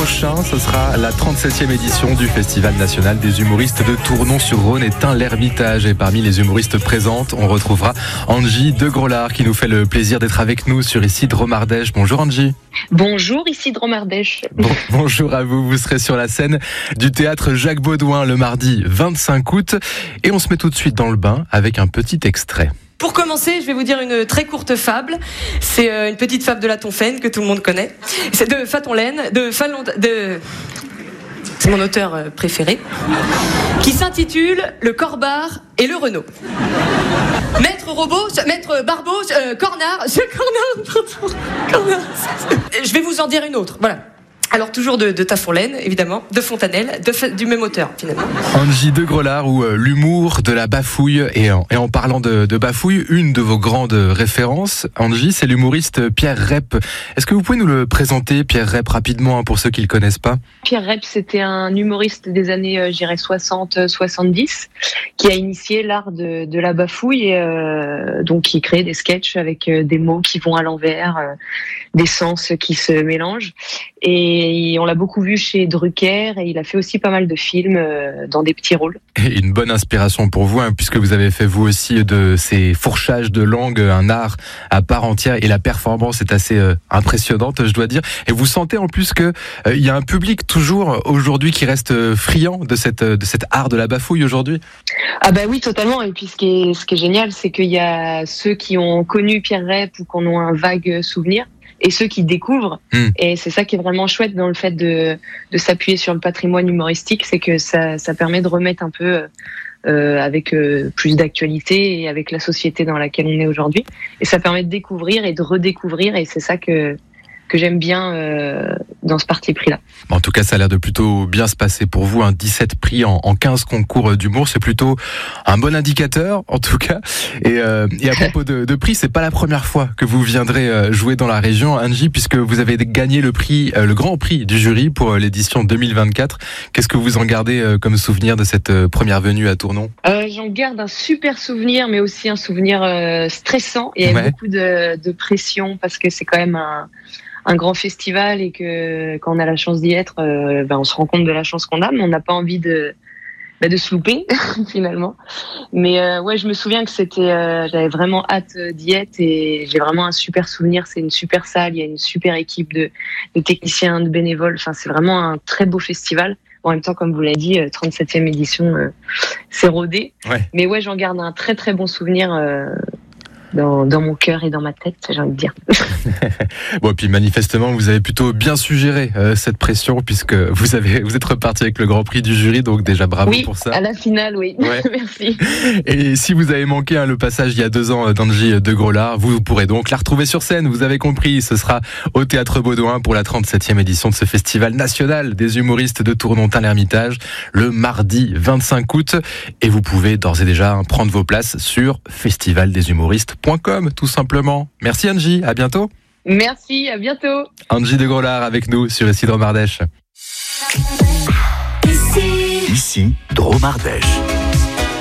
prochain, ce sera la 37e édition du Festival national des humoristes de Tournon-sur-Rhône et Tain-l'Hermitage. Et parmi les humoristes présentes, on retrouvera Angie de Grolard qui nous fait le plaisir d'être avec nous sur Ici Dromardèche. Bonjour Angie. Bonjour, ici Dromardèche. Bonjour à vous, vous serez sur la scène du théâtre Jacques Baudouin le mardi 25 août. Et on se met tout de suite dans le bain avec un petit extrait. Pour commencer, je vais vous dire une très courte fable. C'est une petite fable de La Tonfaine que tout le monde connaît. C'est de Fatonlaine, c'est mon auteur préféré, qui s'intitule Le Corbard et le Renaud. Maître Barbeau, Cornard. Je vais vous en dire une autre. Voilà. Alors toujours de Tafourlaine, évidemment, de Fontanelle, du même auteur finalement. Angie de Grolard ou l'humour de la bafouille. Et en parlant de bafouille, une de vos grandes références, Angie, c'est l'humoriste Pierre Rep. Est-ce que vous pouvez nous le présenter, Pierre Rep, rapidement, pour ceux qui ne le connaissent pas? Pierre Rep, c'était un humoriste des années, 60-70, qui a initié l'art de la bafouille, donc qui crée des sketchs avec des mots qui vont à l'envers, des sens qui se mélangent. Et on l'a beaucoup vu chez Drucker et il a fait aussi pas mal de films dans des petits rôles. Et une bonne inspiration pour vous, puisque vous avez fait vous aussi de ces fourchages de langue un art à part entière et la performance est assez impressionnante, je dois dire. Et vous sentez en plus que il y a un public toujours aujourd'hui qui reste friand de cet art de la bafouille aujourd'hui. Ah bah oui, totalement. Et puis ce qui est génial, c'est qu'il y a ceux qui ont connu Pierre Rep ou qui en ont un vague souvenir. Et ceux qui découvrent. Et c'est ça qui est vraiment chouette dans le fait de s'appuyer sur le patrimoine humoristique, c'est que ça permet de remettre un peu avec plus d'actualité et avec la société dans laquelle on est aujourd'hui. Et ça permet de découvrir et de redécouvrir, et c'est ça que j'aime bien dans ce parti pris-là. En tout cas, ça a l'air de plutôt bien se passer pour vous. 17 prix en 15 concours d'humour, c'est plutôt un bon indicateur, en tout cas. Et à propos de prix, c'est pas la première fois que vous viendrez jouer dans la région, Angie, puisque vous avez gagné le grand prix du jury pour l'édition 2024. Qu'est-ce que vous en gardez comme souvenir de cette première venue à Tournon? J'en garde un super souvenir, mais aussi un souvenir stressant et avec beaucoup de pression, parce que c'est quand même un grand festival et que quand on a la chance d'y être, on se rend compte de la chance qu'on a, mais on n'a pas envie de se louper finalement. Mais je me souviens que j'avais vraiment hâte d'y être et j'ai vraiment un super souvenir. C'est une super salle, il y a une super équipe de techniciens, de bénévoles. Enfin, c'est vraiment un très beau festival. En même temps, comme vous l'avez dit, 37e édition, c'est rodé. Ouais. Mais j'en garde un très très bon souvenir. Dans mon cœur et dans ma tête, j'ai envie de dire. Bon, puis manifestement, vous avez plutôt bien suggéré cette pression, puisque vous êtes reparti avec le grand prix du jury, donc déjà bravo pour ça. Oui, à la finale, oui. Ouais. Merci. Et si vous avez manqué le passage il y a 2 ans d'Angie de Grolard, vous pourrez donc la retrouver sur scène, vous avez compris, ce sera au Théâtre Baudouin pour la 37e édition de ce festival national des humoristes de Tournon-Tain-l'Hermitage, le mardi 25 août. Et vous pouvez d'ores et déjà prendre vos places sur festivaldeshumoristes.com, tout simplement. Merci Angie, à bientôt. Merci, à bientôt. Angie de Grolard avec nous sur Ici Dromardèche. Ici Dromardèche.